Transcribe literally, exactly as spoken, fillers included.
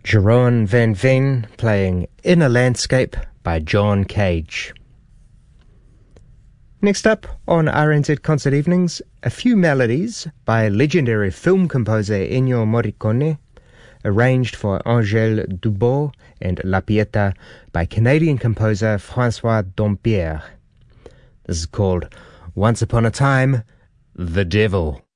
Jeroen van Veen playing Inner Landscape by John Cage. Next up on R N Z Concert Evenings, a few melodies by legendary film composer Ennio Morricone, arranged for Angèle Dubos and La Pieta by Canadian composer François Dompierre. This is called Once Upon a Time, The Devil.